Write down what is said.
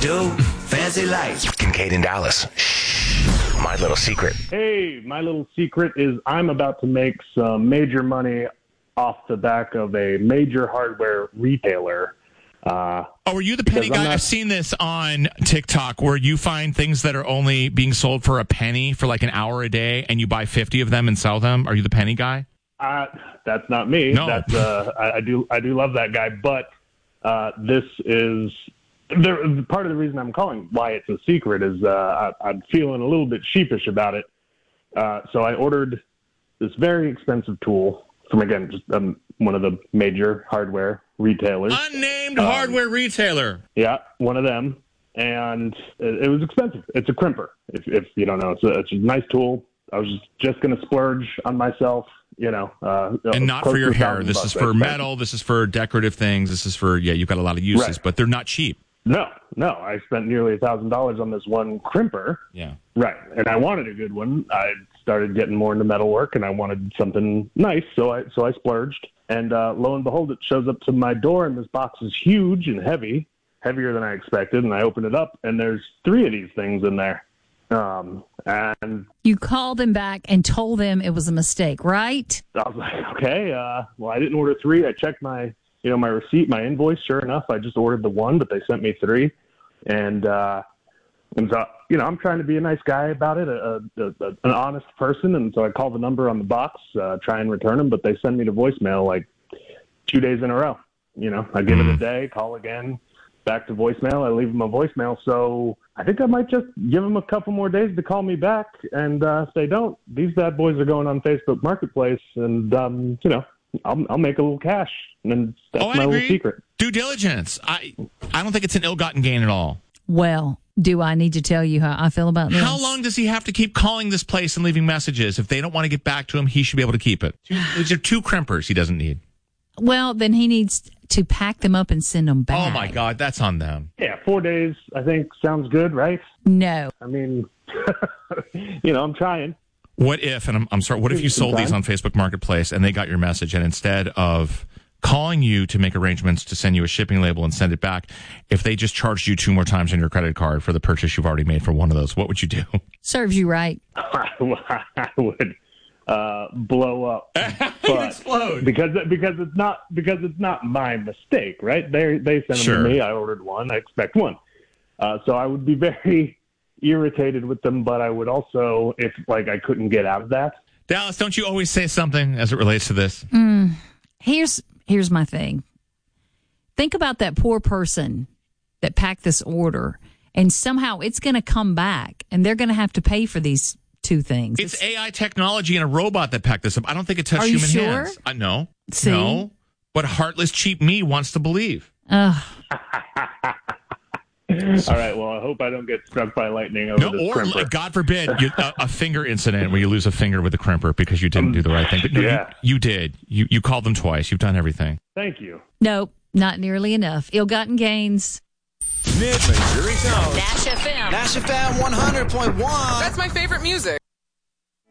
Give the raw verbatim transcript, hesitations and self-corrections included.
do? Fancy lights. Kincaid and Dallas. Shh. My little secret. Hey, my little secret is I'm about to make some major money off the back of a major hardware retailer. Uh, oh, are you the penny guy? Not... I've seen this on TikTok where you find things that are only being sold for a penny for like an hour a day, and you buy fifty of them and sell them. Are you the penny guy? Uh, that's not me. No. That's, uh, I, I do I do love that guy, but uh, this is there, part of the reason I'm calling why it's a secret is uh, I, I'm feeling a little bit sheepish about it. Uh, so I ordered this very expensive tool from, again, just um, one of the major hardware retailers. Unnamed um, hardware retailer. Yeah, one of them. And it, it was expensive. It's a crimper, if, if you don't know. It's a, it's a nice tool. I was just, just going to splurge on myself, you know. Uh, and not for your hair. This is for bucks, metal. This is for decorative things. This is for, yeah, you've got a lot of uses, right. But they're not cheap. No, no. I spent nearly a thousand dollars on this one crimper. Yeah. Right. And I wanted a good one. I started getting more into metalwork, and I wanted something nice, so I so I splurged. And uh, lo and behold, it shows up to my door, and this box is huge and heavy, heavier than I expected. And I open it up, and there's three of these things in there. Um, and you called them back and told them it was a mistake, right? I was like, okay, uh, well, I didn't order three. I checked my, you know, my receipt, my invoice. Sure enough, I just ordered the one, but they sent me three. And, uh, and so, you know, I'm trying to be a nice guy about it, a, a, a, an honest person. And so I call the number on the box, uh, try and return them, but they send me to voicemail like two days in a row. You know, I give mm. it a day, call again, back to voicemail. I leave them a voicemail. So I think I might just give them a couple more days to call me back. And uh, if they don't, these bad boys are going on Facebook Marketplace, and, um, you know, I'll, I'll make a little cash. And then that's oh, my I little agree. secret. Due diligence. I I don't think it's an ill-gotten gain at all. Well, do I need to tell you how I feel about this? How long does he have to keep calling this place and leaving messages? If they don't want to get back to him, he should be able to keep it. Two, these are two crimpers he doesn't need. Well, then he needs to pack them up and send them back. Oh, my God. That's on them. Yeah, four days, I think, sounds good, right? No. I mean, you know, I'm trying. What if, and I'm, I'm sorry, what if you sold these on Facebook Marketplace and they got your message, and instead of calling you to make arrangements to send you a shipping label and send it back, if they just charged you two more times on your credit card for the purchase you've already made for one of those, what would you do? Serves you right. I would uh, blow up. You'd explode. Because because it's not because it's not my mistake, right? They they sent them Sure. to me. I ordered one. I expect one. Uh, so I would be very irritated with them, but I would also, if like I couldn't get out of that. Dallas, don't you always say something as it relates to this? Mm, here's here's my thing. Think about that poor person that packed this order, and somehow it's going to come back, and they're going to have to pay for these two things. It's, it's A I technology and a robot that packed this up. I don't think it touched Are you human sure? hands. Uh, no. See? No. But heartless, cheap me wants to believe. Ugh. All right. Well, I hope I don't get struck by lightning over No, this or crimper. like, God forbid, you, a, a finger incident where you lose a finger with a crimper because you didn't Um, do the right thing. But no, yeah. you, you did. You you called them twice. You've done everything. Thank you. Nope, not nearly enough. Ill-gotten gains. Mid-Missouri Zone. Nash F M. Nash F M one hundred point one. That's my favorite music.